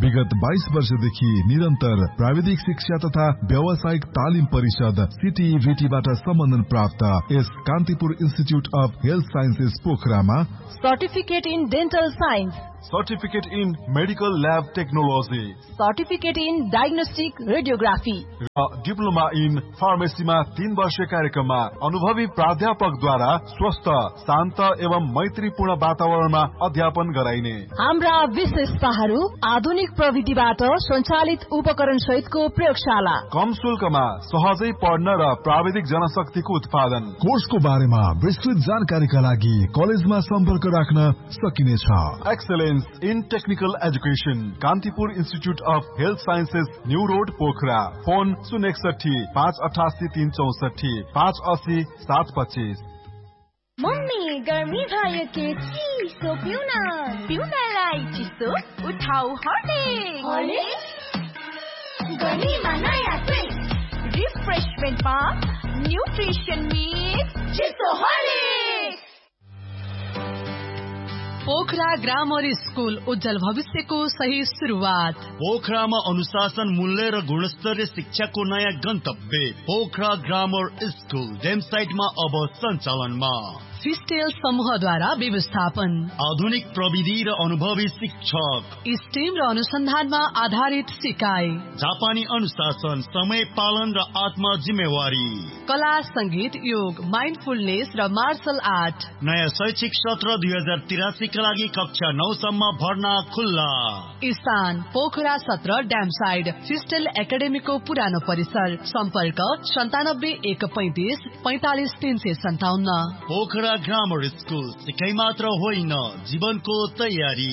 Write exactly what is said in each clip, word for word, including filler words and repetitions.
विगत बाइस वर्षदेखि निरन्तर प्राविधिक शिक्षा तथा व्यावसायिक तालिम परिषद सीटीईभीटीबाट सम्बन्धन प्राप्त यस Kantipur institute of health sciences पोखरामा certificate in dental science, certificate in medical lab technology, certificate in diagnostic radiography र डिप्लोमा इन फार्मेसीमा तीन वर्ष कार्यक्रममा अनुभवी प्राध्यापकद्वारा स्वस्थ, शान्त एवं मैत्रीपूर्ण वातावरणमा अध्यापन गराइने। हाम्रा विशेषताहरू आधुनिक प्रविधिबाट सञ्चालित उपकरण सहितको प्रयोगशाला, कम शुल्कमा सहजै पढ्न र प्राविधिक जनशक्तिको उत्पादन। कोर्सको बारेमा विस्तृत जानकारीका लागि कलेजमा सम्पर्क राख्न सकिनेछ। Excellence in technical education, Kantipur institute of health sciences, new road, Pokhara. Phone शून्य एकसठी पाँच अठासी तीन चौसठी पाँच असी सात पच्चीस। मम्मी गर्मी भयो के चिसो पिउन, पिउनलाई चिसो उठाउ हर्लिक्स। गर्मीमा नयाँ ट्विस्ट, रिफ्रेशमेन्टमा न्युट्रिसन मिक्स चिसो हर्लिक्स। पोखरा ग्रामर स्कूल, उज्जवल भविष्यको सही सुरुवात। पोखरामा अनुशासन, मूल्य र गुणस्तरीय शिक्षाको नयाँ गन्तव्य पोखरा ग्रामर स्कूल वेबसाइटमा अब सञ्चालनमा। फिस्टेल समूहद्वारा व्यवस्थापन, आधुनिक प्रविधि र अनुभवी शिक्षक, स्टेम र अनुसन्धानमा आधारित सिकाइ, जापानी अनुशासन, समय पालन र आत्म जिम्मेवारी, कला, संगीत, योग, माइन्डफुलनेस र मार्शल आर्ट। नयाँ शैक्षिक सत्र दुई हजार तिरासी का लागि कक्षा नौ सम्म भर्ना खुल्ला। स्थान पोखरा सत्र ड्याम साइड, फिस्टेल एकाडेमीको पुरानो परिसर। सम्पर्क सन्तानब्बे एक पैंतिस पैंतालिस तीन सय सन्ताउन्न। पोखरा ग्रामर स्कूल, सिकाइ मात्र होइन, जीवनको तयारी।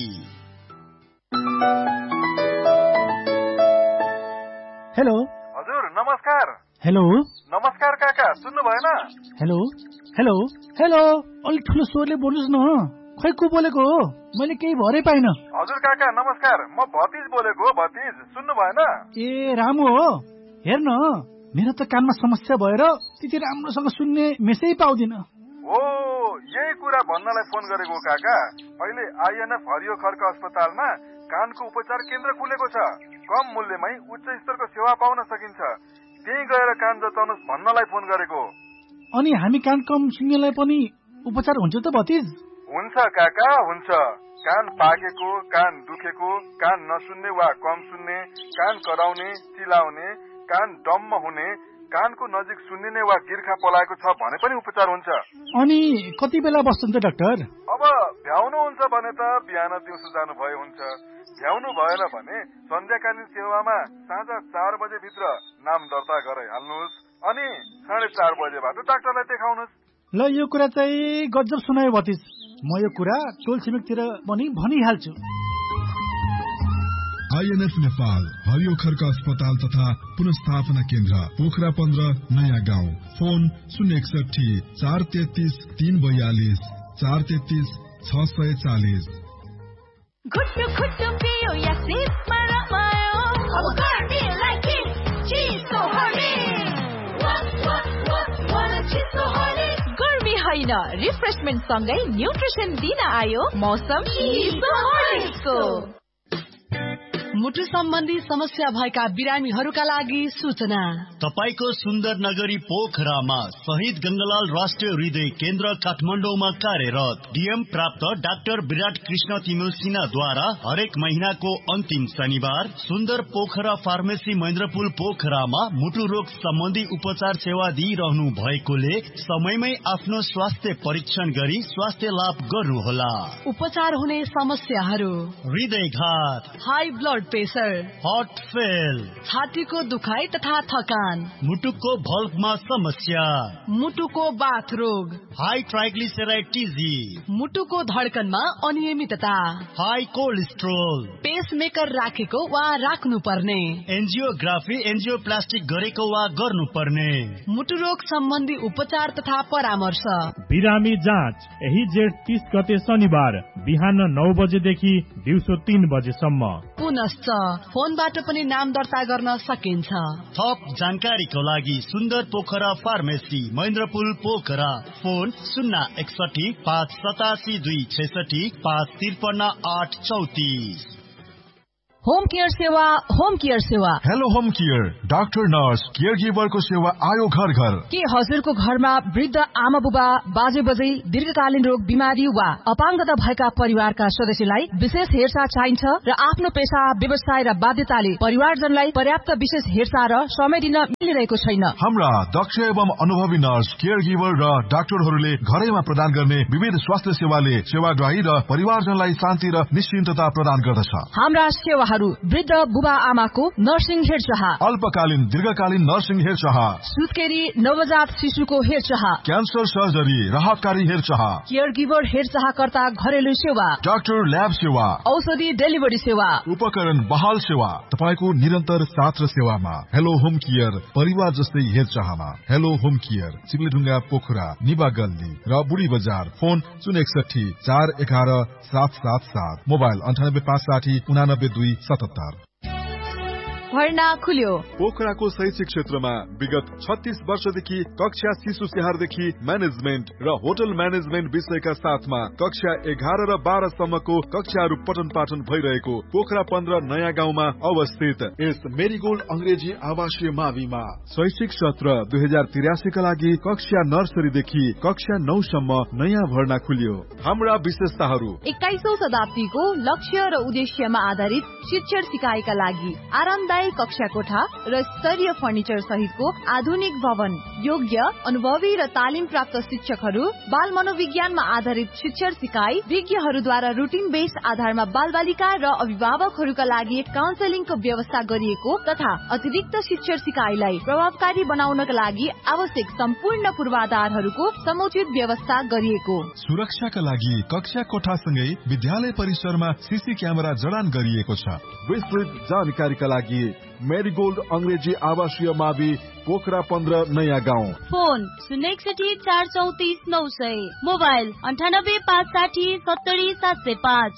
हेलो हजुर, नमस्कार। हेलो नमस्कार काका, सुन्नु भएन? हेलो हेलो हेलो अलिक ठुलो स्वरले बोल्नुहोस् न। खै को बोलेको हो? मैले केही भरै पाइन। हजुर काका नमस्कार, म भतिज बोलेको हो। भतिज सुन्नु भएन? ए रामु हो। हेर्न, मेरो त कानमा समस्या भएर त्यति राम्रोसँग सुन्ने मेसै पाउँदिन। हो, यही कुरा भन्नलाई फोन गरेको काका। अहिले आइएनएफ हरियो खर्क अस्पतालमा कानको उपचार केन्द्र खुलेको छ। कम मूल्यमै उच्च स्तरको सेवा पाउन सकिन्छ। त्यही गएर कान जताउनुहोस् भन्नलाई फोन गरेको। अनि हामी कान कम सुन्नेलाई पनि उपचार हुन्छ त भतिज? हुन्छ काका, हुन्छ। कान पाकेको, कान दुखेको, कान नसुन्ने वा कम सुन्ने, कान कराउने, चिलाउने, कान डम्म हुने, कानको नजिक सुन्निने वा गिर्खा पलाएको छ भने पनि उपचार हुन्छ। अनि कति बेला बस्छन् त डाक्टर? अब भ्याउनु हुन्छ भने त बिहान दिउँसो जानु भए हुन्छ। भ्याउनु भएन भने सन्ध्याकालीन सेवामा साँझ चार बजे भित्र नाम दर्ता गराइहाल्नुहोस्। अनि साढे चार बजेबाट डाक्टरलाई देखाउनुहोस्। ल, यो कुरा चाहिँ गजब सुनायो भतिज। म यो कुरा टोल छिमेकतिर पनि भनिहाल्छु। आइएनएफ नेपाल हरियो खर्क अस्पताल तथा पुनस्थापना केन्द्र, पोखरा पन्ध्र, नयाँ गाउँ। फोन शून्य एकसठी चार तेत्तिस तीन बयालिस चार तेत्तिस छ सय चालिस। घुट्टु घुट्टु पियो या सिपमा रमायो, अब गर्मीलाई के चिसो हर्लिक्स। वाह वाह वाह वाह चिसो हर्लिक्स। गर्मी होइन, रिफ्रेशमेन्ट सँगै न्युट्रिसन दिन आयो मौसम चिसो हर्लिक्सको। मुटु सम्बन्धी समस्या भएका बिरामीहरूका लागि सूचना। तपाईको सुन्दर नगरी पोखरामा शहीद गंगालाल राष्ट्रिय हृदय केन्द्र काठमाडौँमा कार्यरत डीएम प्राप्त डाक्टर विराट कृष्ण तिमिल सिन्हाद्वारा हरेक महीनाको अन्तिम शनिबार सुन्दर पोखरा फार्मेसी महेन्द्रपुल पोखरामा मुटु रोग सम्बन्धी उपचार सेवा दिइरहनु भएकोले समयमै आफ्नो स्वास्थ्य परीक्षण गरी स्वास्थ्य लाभ गर्नुहोला। उपचार हुने समस्याहरू: हृदयघात, high blood pressure, heart fail, छातीको दुखाइ तथा थकान, मुटुको भल्भमा समस्या, मुटुको बाथ रोग, हाई ट्राइग्लिसराइड टिजी, मुटुको धड्कनमा अनियमितता, हाई कोलेस्ट्रोल, पेसमेकर राखेको वा राख्नु पर्ने, एन्जियोग्राफी एन्जियोप्लास्टिक गरेको वा गर्नुपर्ने, मुटु रोग सम्बन्धी उपचार तथा परामर्श। बिरामी जाँच यही जेठ तीस गते शनिबार बिहान नौ बजेदेखि दिउँसो तीन बजेसम्म। पुनश्च फोनबाट पनि नाम दर्ता गर्न सकिन्छ। थप जानकारीको लागि सुन्दर पोखरा फार्मेसी महेन्द्रपुल पोखरा। फोन शून्य एकसठी पाँच सतासी दुई छैसठी पाँच त्रिपन्न आठ चौतिस। होम केयर सेवा होम केयर सेवा hello home care doctor nurse care गिभरको सेवा आयो घर घर। के हजुरको घरमा वृद्ध आमा बुबा बाजे बजै दीर्घकालीन रोग बिमारी वा अपाङ्गता भएका परिवारका सदस्यलाई विशेष हेरचाह चाहिन्छ र आफ्नो पेशा व्यवसाय र बाध्यताले परिवारजनलाई पर्याप्त विशेष हेरचाह र समय दिन मिलिरहेको छैन। हाम्रा दक्ष एवं अनुभवी नर्स केयर गिभर र डाक्टरहरूले घरैमा प्रदान गर्ने विविध स्वास्थ्य सेवाले सेवाग्राही र परिवारजनलाई शान्ति र निश्चिन्तता प्रदान गर्दछ। हाम्रा सेवाहरू वृद्ध बुबा आमाको नर्सिङ हेरचाह, अल्पकालीन दीर्घकालीन नर्सिङ हेरचाह, सुत्केरी नवजात शिशुको हेरचाह, क्यान्सर सर्जरी राहतकारी हेरचाह, केयर गिभर हेरचाहकर्ता घरेलु सेवा, डाक्टर ल्याब सेवा, औषधि डेलिभरी सेवा, उपकरण बहाल सेवा, तपाईको निरन्तर साथ र सेवामा। हेलो होम केयर परिवार जस्तै हेरचाहमा। हेलो होम केयर चिप्लेढुङ्गा पोखरा निबा गल्ली र बुढी बजार। फोन शून्य एकसठी चार एघार सात सात सात, मोबाइल अन्ठानब्बे पाँच साठी उनानब्बे दुई सतहत्तर। भर्ना खुल्यो। पोखराको शैक्षिक क्षेत्रमा विगत छत्तीस वर्षदेखि कक्षा शिशु स्याहारदेखि म्यानेजमेन्ट र होटल म्यानेजमेन्ट विषयका साथमा कक्षा एघार र बाह्र सम्मको कक्षाहरू पठन पाठन भइरहेको पोखरा पन्ध्र नयाँ गाउँमा अवस्थित यस मेरीगोल्ड अंग्रेजी आवासीय माविमा शैक्षिक सत्र दुई हजार तिरासीका लागि कक्षा नर्सरीदेखि कक्षा नौसम्म नयाँ भर्ना खुल्यो। हाम्रा विशेषताहरू एक्काइसौं शताब्दीको लक्ष्य र उद्देश्यमा आधारित शिक्षण सिकाइका लागि आरामदायक कक्षा कोठा र स्तरीय फर्निचर सहितको आधुनिक भवन, योग्य अनुभवी र तालिम प्राप्त शिक्षकहरू, बाल मनोविज्ञानमा आधारित शिक्षण सिकाइ, विज्ञहरूद्वारा रुटिन बेस आधारमा बाल बालिका र अभिभावकहरूका लागि काउन्सेलिङको व्यवस्था गरिएको तथा अतिरिक्त शिक्षण सिकाइलाई प्रभावकारी बनाउनका लागि आवश्यक सम्पूर्ण पूर्वाधारहरूको समुचित व्यवस्था गरिएको। सुरक्षाका लागि कक्षा कोठासँगै विद्यालय परिसरमा सीसी क्यामेरा जडान गरिएको छ। विस्तृत जानकारीका लागि मेरीगोल्ड अंग्रेजी आवासीय मावि पोखरा पन्ध्र नयाँ गाउँ। फोन शून्य एकसठी चार चौतिस नौ सय, मोबाइल अन्ठानब्बे पाँच साठी सत्तरी सात सय पाँच।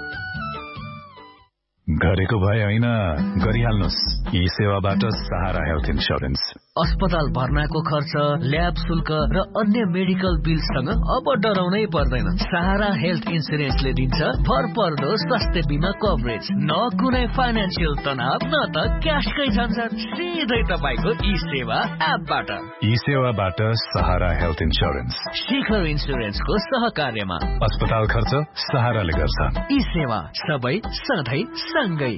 गरेको भए होइन गरिहाल्नुहोस् यी सेवाबाट सहारा हेल्थ इन्स्योरेन्स। अस्पताल भर्नाको खर्च, ल्याब शुल्क र अन्य मेडिकल बिलसँग अब डराउनै पर्दैन। सहारा हेल्थ इन्सुरेन्सले दिन्छ भरपर्दो स्वास्थ्य बिमा कभरेज, न कुनै फाइनेन्सियल तनाव न त क्यासकै झन्झट, सिधै तपाईको ई सेवा एपबाट। ई सेवाबाट सहारा हेल्थ इन्स्योरेन्स शिखर इन्सुरेन्सको सहकार्यमा। अस्पताल खर्च सहाराले गर्छ। ई सेवा सबै सधैँ सँगै।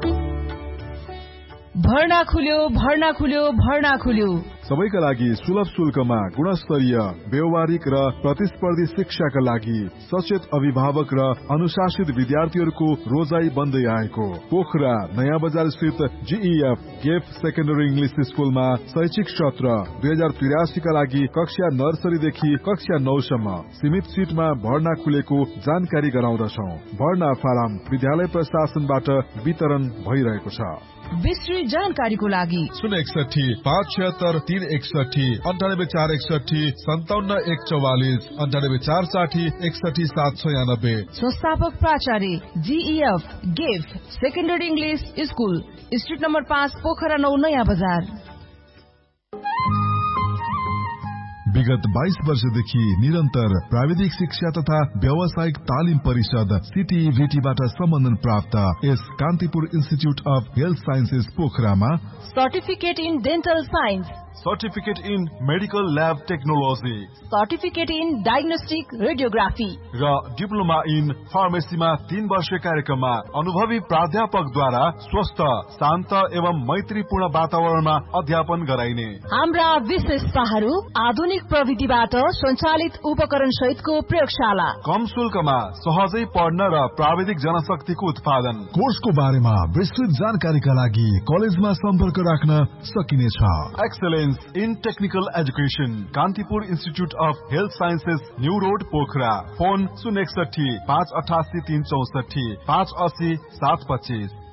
भर्ना खुल्यो भर्ना खुल्यो भर्ना खुल्यो सबैका लागि सुलभ शुल्कमा गुणस्तरीय व्यवहारिक र प्रतिस्पर्धी शिक्षाका लागि सचेत अभिभावक र अनुशासित विद्यार्थीहरूको रोजाई बन्दै आएको पोखरा नयाँ बजार स्थित जीईएफ गेफ सेकेन्डरी इंग्लिश स्कुलमा शैक्षिक सत्र दुई हजार तिरासीका लागि कक्षा नर्सरीदेखि कक्षा नौसम्म सीमित सीटमा भर्ना खुलेको जानकारी गराउँदछौ। भर्ना फारम विद्यालय प्रशासनबाट वितरण भइरहेको छ। विस्तृत जानकारीको लागि शून्य एकसठी पाँच छिहत्तर तीन एकसठी अन्ठानब्बे चार एकसठी सन्ताउन्न एक चौवालिस अन्ठानब्बे चार साठी एकसठी सात छयानब्बे। संस्थापक प्राचार्य GEF गेफ secondary English school, street number पाँच, पोखरा नौ, नयाँ बजार। विगत बाइस वर्षदेखि निरन्तर प्राविधिक शिक्षा तथा व्यावसायिक तालिम परिषद सीटीभीटीबाट सम्बन्धन प्राप्त यस Kantipur institute of health sciences पोखरामा certificate in dental science, certificate in medical lab technology, certificate in diagnostic radiography र डिप्लोमा इन फार्मेसीमा तीन वर्ष कार्यक्रममा अनुभवी प्राध्यापकद्वारा स्वस्थ, शान्त एवं मैत्रीपूर्ण वातावरणमा अध्यापन गराइने। हाम्रा विशेषताहरू आधुनिक प्रविधिबाट सञ्चालित उपकरण सहितको प्रयोगशाला, कम शुल्कमा सहजै पढ्न र प्राविधिक जनशक्तिको उत्पादन। कोर्सको बारेमा विस्तृत जानकारीका लागि कलेजमा सम्पर्क राख्न सकिनेछ। Excellence in technical education Kantipur institute of health sciences new road Pokhara. Phone शून्य एकसठी पाँच अठासी तीन चौसठी पाँच अस्सी सात पच्चीस।